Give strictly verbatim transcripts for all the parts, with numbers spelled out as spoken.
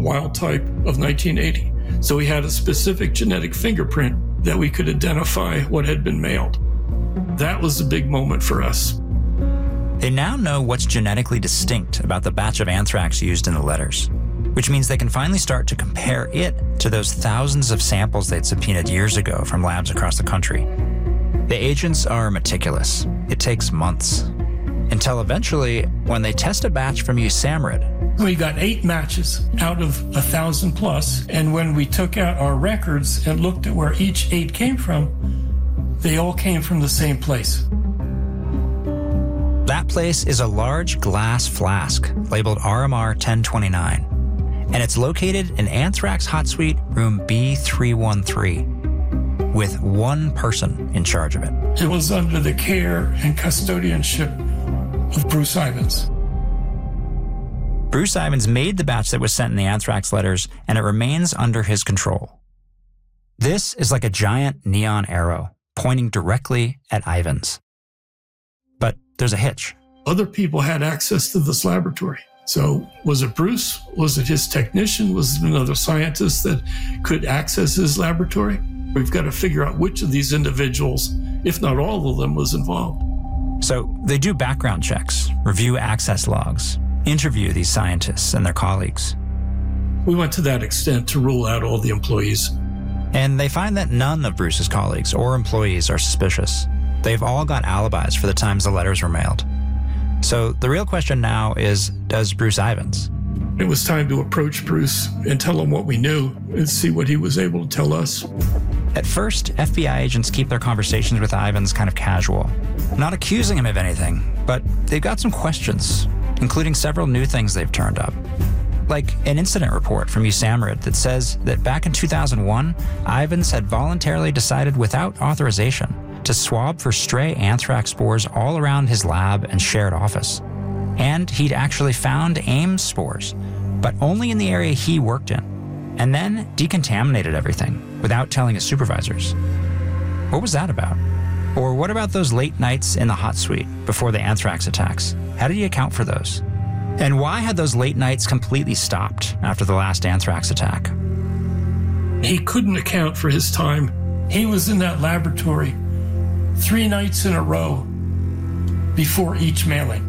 wild type of nineteen eighty. So we had a specific genetic fingerprint that we could identify what had been mailed. That was a big moment for us. They now know what's genetically distinct about the batch of anthrax used in the letters, which means they can finally start to compare it to those thousands of samples they'd subpoenaed years ago from labs across the country. The agents are meticulous. It takes months. Until eventually, when they test a batch from USAMRIID. We got eight matches out of a thousand plus, and when we took out our records and looked at where each eight came from, they all came from the same place. That place is a large glass flask labeled R M R ten twenty-nine, and it's located in Anthrax Hot Suite room B three one three, with one person in charge of it. It was under the care and custodianship of Bruce Ivins. Bruce Ivins made the batch that was sent in the anthrax letters, and it remains under his control. This is like a giant neon arrow pointing directly at Ivins. But there's a hitch. Other people had access to this laboratory. So was it Bruce? Was it his technician? Was it another scientist that could access his laboratory? We've got to figure out which of these individuals, if not all of them, was involved. So they do background checks, review access logs, interview these scientists and their colleagues. We went to that extent to rule out all the employees. And they find that none of Bruce's colleagues or employees are suspicious. They've all got alibis for the times the letters were mailed. So the real question now is, does Bruce Ivins? It was time to approach Bruce and tell him what we knew and see what he was able to tell us. At first, F B I agents keep their conversations with Ivins kind of casual, not accusing him of anything, but they've got some questions, including several new things they've turned up. Like an incident report from USAMRIID that says that back in two thousand one, Ivins had voluntarily decided without authorization to swab for stray anthrax spores all around his lab and shared office. And he'd actually found Ames spores, but only in the area he worked in, and then decontaminated everything without telling his supervisors. What was that about? Or what about those late nights in the hot suite before the anthrax attacks? How did he account for those? And why had those late nights completely stopped after the last anthrax attack? He couldn't account for his time. He was in that laboratory three nights in a row before each mailing.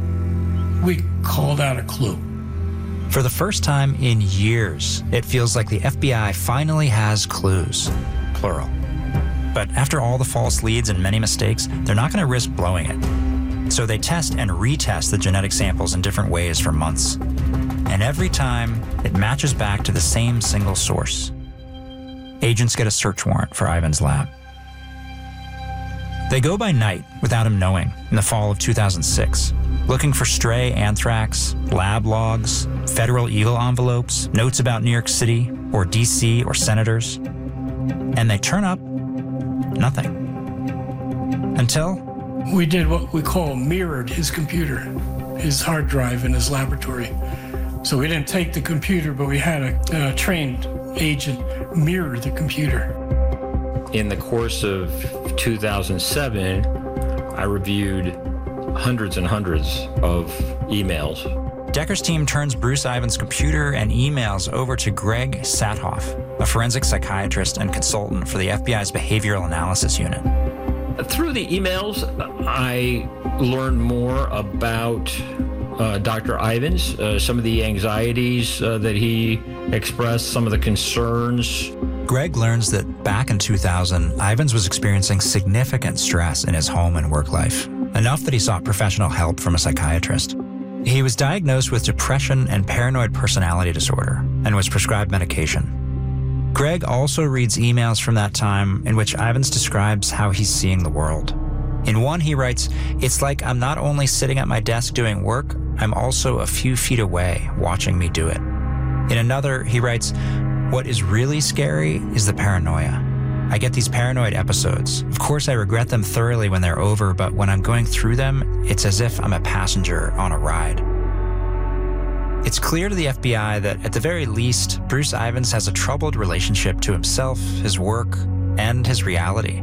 We called out a clue. For the first time in years, it feels like the F B I finally has clues, plural. But after all the false leads and many mistakes, they're not going to risk blowing it. So they test and retest the genetic samples in different ways for months. And every time, it matches back to the same single source. Agents get a search warrant for Ivins' lab. They go by night without him knowing in the fall of two thousand six, looking for stray anthrax, lab logs, federal eagle envelopes, notes about New York City or D C or senators. And they turn up nothing. Until we did what we call mirrored his computer, his hard drive in his laboratory. So we didn't take the computer, but we had a, a trained agent mirror the computer. In the course of two thousand seven, I reviewed hundreds and hundreds of emails. Decker's team turns Bruce Ivins' computer and emails over to Greg Sathoff, a forensic psychiatrist and consultant for the F B I's Behavioral Analysis Unit. Through the emails, I learned more about uh, Doctor Ivins, uh, some of the anxieties uh, that he expressed, some of the concerns. Greg learns that back in two thousand, Ivins was experiencing significant stress in his home and work life, enough that he sought professional help from a psychiatrist. He was diagnosed with depression and paranoid personality disorder and was prescribed medication. Greg also reads emails from that time in which Ivins describes how he's seeing the world. In one, he writes, "It's like I'm not only sitting at my desk doing work, I'm also a few feet away watching me do it." In another, he writes, "What is really scary is the paranoia. I get these paranoid episodes. Of course, I regret them thoroughly when they're over, but when I'm going through them, it's as if I'm a passenger on a ride." It's clear to the F B I that, at the very least, Bruce Ivins has a troubled relationship to himself, his work, and his reality.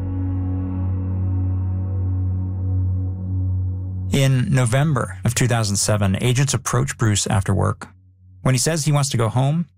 In November of two thousand seven, agents approach Bruce after work. When he says he wants to go home,